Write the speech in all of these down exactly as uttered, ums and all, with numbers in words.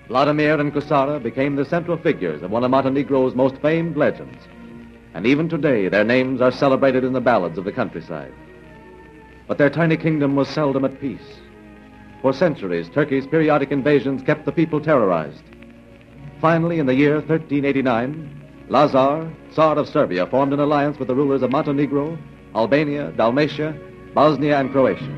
Vladimir and Kusara became the central figures of one of Montenegro's most famed legends. And even today, their names are celebrated in the ballads of the countryside. But their tiny kingdom was seldom at peace. For centuries, Turkey's periodic invasions kept the people terrorized. Finally, in the year thirteen eighty-nine, Lazar, Tsar of Serbia, formed an alliance with the rulers of Montenegro, Albania, Dalmatia, Bosnia, and Croatia.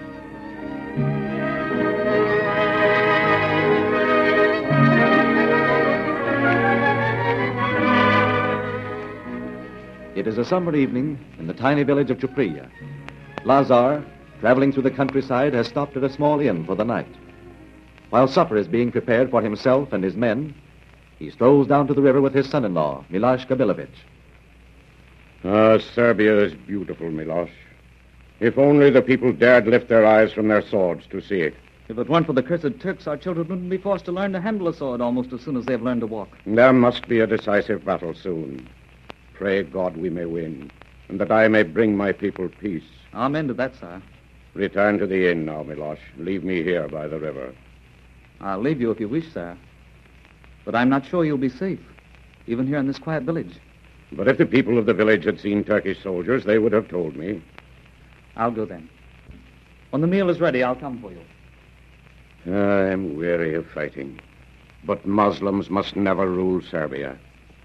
It is a summer evening in the tiny village of Chupriya. Lazar, traveling through the countryside, has stopped at a small inn for the night. While supper is being prepared for himself and his men, he strolls down to the river with his son-in-law, Milosh Kabilovich. Ah, Serbia is beautiful, Milosh. If only the people dared lift their eyes from their swords to see it. If it weren't for the cursed Turks, our children wouldn't be forced to learn to handle a sword almost as soon as they've learned to walk. There must be a decisive battle soon. Pray God we may win, and that I may bring my people peace. Amen to that, sir. Return to the inn now, Milosh. Leave me here by the river. I'll leave you if you wish, sir. But I'm not sure you'll be safe, even here in this quiet village. But if the people of the village had seen Turkish soldiers, they would have told me. I'll go then. When the meal is ready, I'll come for you. I am weary of fighting. But Muslims must never rule Serbia.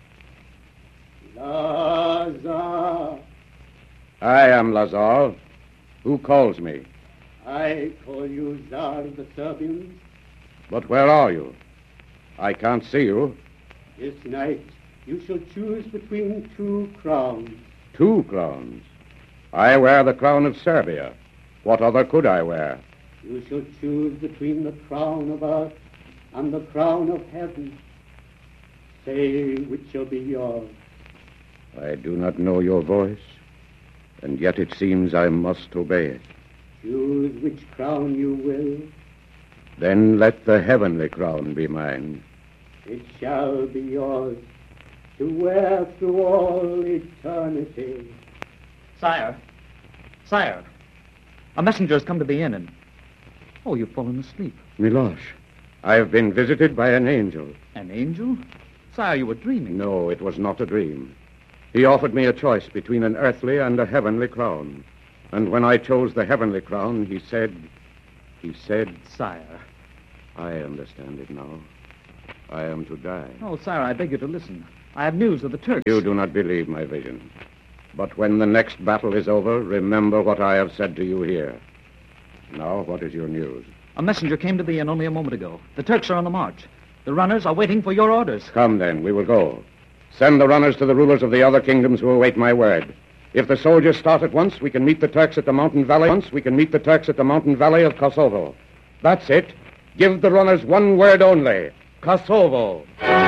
Lazar. I am Lazar. Who calls me? I call you Tsar of the Serbians. But where are you? I can't see you. This night you shall choose between two crowns. Two crowns? I wear the crown of Serbia. What other could I wear? You shall choose between the crown of earth and the crown of heaven. Say which shall be yours. I do not know your voice, and yet it seems I must obey it. Choose which crown you will. Then let the heavenly crown be mine. It shall be yours to wear through all eternity. Sire. Sire. A messenger has come to the inn and... Oh, you've fallen asleep. Milosh, I have been visited by an angel. An angel? Sire, you were dreaming. No, it was not a dream. He offered me a choice between an earthly and a heavenly crown. And when I chose the heavenly crown, he said... He said... Sire. I understand it now. I am to die. Oh, sire, I beg you to listen. I have news of the Turks. You do not believe my vision. But when the next battle is over, remember what I have said to you here. Now, what is your news? A messenger came to the inn only a moment ago. The Turks are on the march. The runners are waiting for your orders. Come, then. We will go. Send the runners to the rulers of the other kingdoms who await my word. If the soldiers start at once, we can meet the Turks at the mountain valley. Once, we can meet the Turks at the mountain valley of Kosovo. That's it. Give the runners one word only. Kosovo.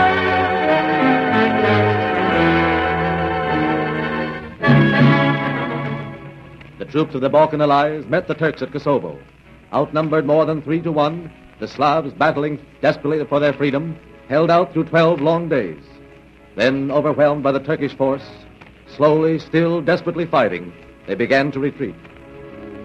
The troops of the Balkan Allies met the Turks at Kosovo. Outnumbered more than three to one, the Slavs, battling desperately for their freedom, held out through twelve long days. Then, overwhelmed by the Turkish force, slowly, still desperately fighting, they began to retreat.